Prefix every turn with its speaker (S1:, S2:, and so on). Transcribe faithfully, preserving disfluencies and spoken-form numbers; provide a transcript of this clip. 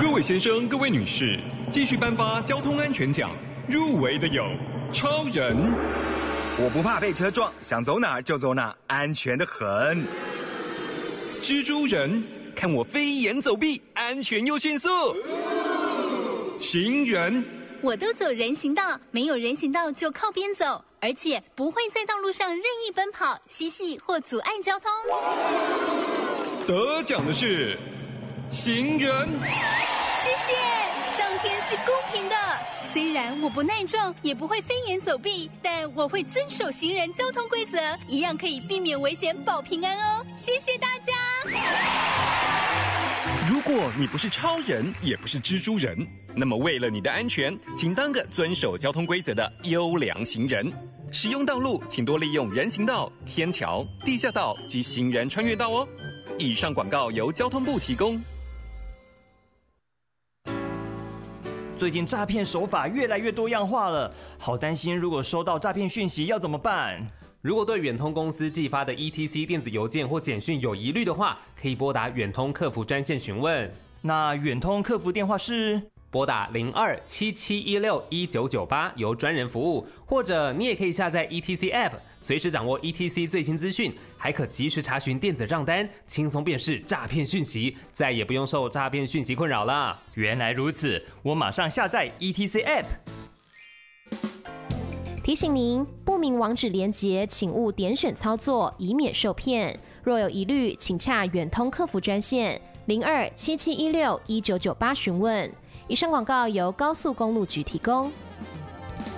S1: 各位先生、各位女士，继续颁发交通安全奖，入围的有超人，
S2: 我不怕被车撞，想走哪儿就走哪儿，安全的很。
S1: 蜘蛛人，看我飞檐走壁，安全又迅速。行人，
S3: 我都走人行道，没有人行道就靠边走，而且不会在道路上任意奔跑、嬉戏或阻碍交通。
S1: 得奖的是行人。
S3: 谢谢，上天是公平的。虽然我不耐撞，也不会飞檐走壁，但我会遵守行人交通规则，一样可以避免危险，保平安哦。谢谢大家。
S1: 如果你不是超人，也不是蜘蛛人，那么为了你的安全，请当个遵守交通规则的优良行人。使用道路，请多利用人行道、天桥、地下道及行人穿越道哦。以上广告由交通部提供。
S4: 最近诈骗手法越来越多样化了，好担心如果收到诈骗讯息要怎么办？
S5: 如果对远通公司寄发的 E T C 电子邮件或简讯有疑虑的话，可以拨打远通客服专线询问。
S4: 那远通客服电话是
S5: 拨打零二七七一六一九九八，由专人服务，或者你也可以下载 E T C App， 随时掌握 E T C 最新资讯，还可及时查询电子账单，轻松辨识诈骗讯息，再也不用受诈骗讯息困扰了。
S4: 原来如此，我马上下载 E T C App。
S6: 提醒您，不明网址连结，请勿点选操作，以免受骗。若有疑虑，请洽远通客服专线零二七七一六一九九八询问。以上广告由高速公路局提供。